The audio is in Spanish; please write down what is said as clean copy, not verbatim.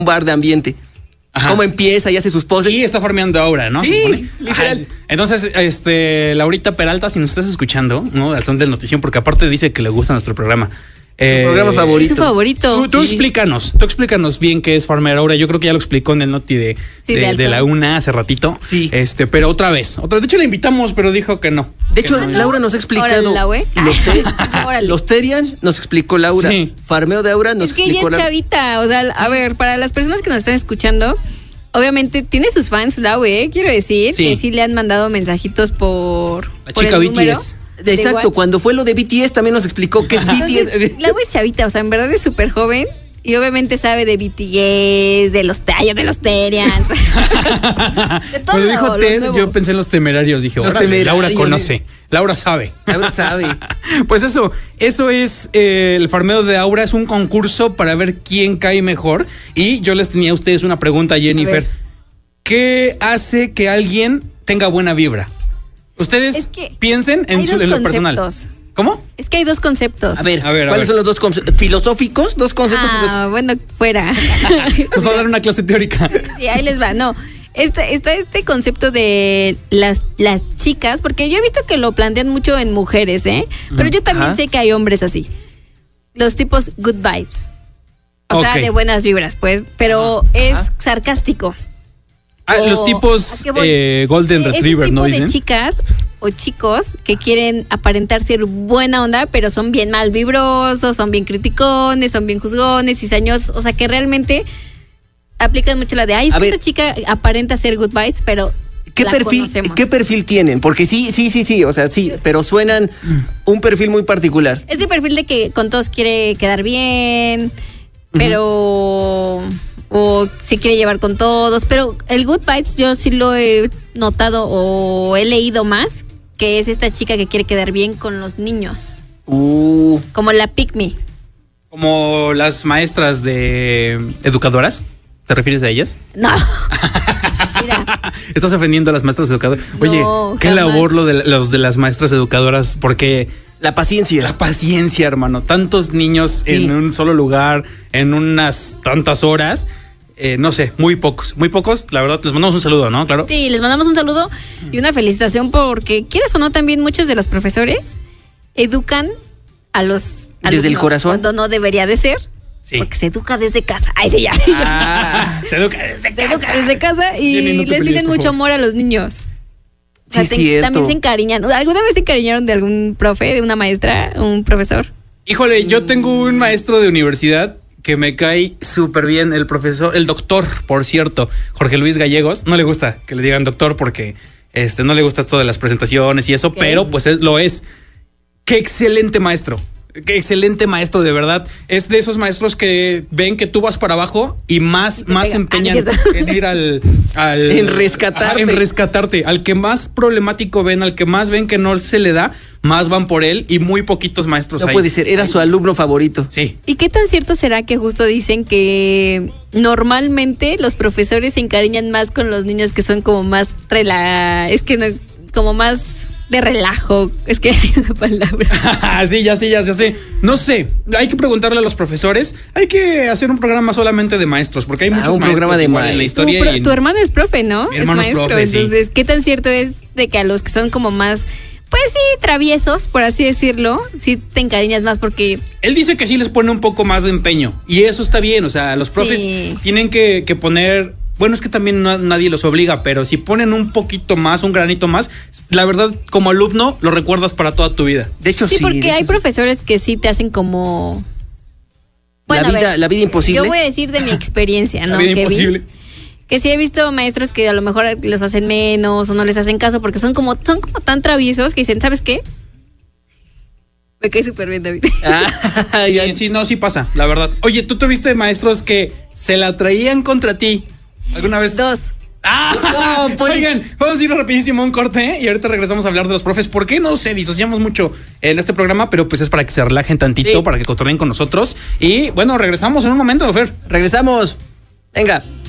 bar de ambiente. Ajá. Cómo empieza y hace sus poses. Sí, está farmeando aura, ¿no? Sí, literal. Entonces, Laurita Peralta, si nos estás escuchando, ¿no? Al son del Notición, porque aparte dice que le gusta nuestro programa. Su programa favorito. Es su favorito. Tú explícanos bien qué es farmear aura. Yo creo que ya lo explicó en el Noti de la UNA hace ratito. Sí. Pero otra vez. De hecho, la invitamos, pero dijo que no. De hecho, Laura nos ha explicado. Los Terians nos explicó Laura. Sí. Farmeo de aura nos explicó. Es que ella es chavita. O sea, a ver, para las personas que nos están escuchando, obviamente tiene sus fans, Lau, quiero decir. Sí. Que sí le han mandado mensajitos por. La chica BTS. Exacto, cuando fue lo de BTS también nos explicó qué es BTS. Lau es chavita, o sea, en verdad es súper joven. Y obviamente sabe de BTS, de los Terians. De todo. Cuando dijo Ted, yo pensé en los Temerarios. Dije, Laura conoce. Laura sabe. Laura sabe. Pues eso es el farmeo de aura. Es un concurso para ver quién cae mejor. Y yo les tenía a ustedes una pregunta, Jennifer. ¿Qué hace que alguien tenga buena vibra? Ustedes piensen en lo personal. ¿Cómo? Es que hay dos conceptos. A ver, ¿cuáles son los dos conceptos? ¿Filosóficos? ¿Dos conceptos? Bueno, fuera. Nos va a dar una clase teórica. Sí, ahí les va. No, está este concepto de las chicas, porque yo he visto que lo plantean mucho en mujeres, pero yo también sé que hay hombres así. Los tipos good vibes. O sea, de buenas vibras, pues, pero es sarcástico. Los tipos Golden Retriever, ¿no? Dicen. De chicas o chicos que quieren aparentar ser buena onda, pero son bien mal vibrosos, son bien criticones, son bien juzgones, cizañosos, o sea que realmente aplican mucho la de, esta chica aparenta ser good vibes, pero ¿Qué perfil tienen? Porque sí, o sea, sí, pero suenan un perfil muy particular. Es de perfil de que con todos quiere quedar bien, pero... o se quiere llevar con todos, pero el good vibes yo sí lo he notado o he leído más, que es esta chica que quiere quedar bien con los niños. Como la pick me. Como las maestras de educadoras, ¿te refieres a ellas? No. Mira. Estás ofendiendo a las maestras educadoras. Oye, no, qué labor los de las maestras educadoras, porque... La paciencia, hermano. Tantos niños en un solo lugar, en unas tantas horas. No sé, muy pocos. La verdad, les mandamos un saludo, ¿no? Claro. Sí, les mandamos un saludo y una felicitación porque, quieres o no, también muchos de los profesores educan a los desde el corazón. Cuando no debería de ser. Sí. Porque se educa desde casa. Ay, sí, ya. Se educa desde casa. Y les tienen mucho amor a los niños. O sea, también se encariñan. ¿Alguna vez se encariñaron de algún profe, de una maestra, un profesor? Híjole, yo tengo un maestro de universidad que me cae súper bien, el doctor, por cierto, Jorge Luis Gallegos. No le gusta que le digan doctor porque no le gusta esto de las presentaciones y eso, pero pues lo es. Qué excelente maestro. Qué excelente maestro, de verdad. Es de esos maestros que ven que tú vas para abajo y más se empeñan en ir en rescatarte. En rescatarte. Al que más problemático ven, al que más ven que no se le da, más van por él, y muy poquitos maestros hay. No puede ser, era su alumno favorito. Sí. ¿Y qué tan cierto será que justo dicen que normalmente los profesores se encariñan más con los niños que son como más como más de relajo? Es que hay una palabra. Sí, ya sé. No sé, hay que preguntarle a los profesores. Hay que hacer un programa solamente de maestros, porque hay muchos maestros en la historia. Tu hermano es profe, ¿no? Mi hermano es profe, entonces, ¿qué tan cierto es de que a los que son como más, pues sí, traviesos, por así decirlo, sí te encariñas más? Porque él dice que sí les pone un poco más de empeño, y eso está bien. O sea, los profes tienen que poner... Bueno, es que también nadie los obliga, pero si ponen un poquito más, un granito más, la verdad, como alumno, lo recuerdas para toda tu vida. De hecho, sí, porque hay profesores que sí te hacen como... Bueno, la vida imposible. Yo voy a decir de mi experiencia, ¿no? La vida imposible. Que sí he visto maestros que a lo mejor los hacen menos o no les hacen caso porque son como tan traviesos que dicen, ¿sabes qué? Me cae súper bien, David. Sí pasa, la verdad. Oye, ¿tú tuviste maestros que se la traían contra ti alguna vez? 2. No, pues. Oigan, vamos a ir rapidísimo a un corte y ahorita regresamos a hablar de los profes. ¿Por qué no se disociamos mucho en este programa? Pero pues es para que se relajen tantito, para que cotorreen con nosotros. Y bueno, regresamos en un momento, Fer. Regresamos. Venga.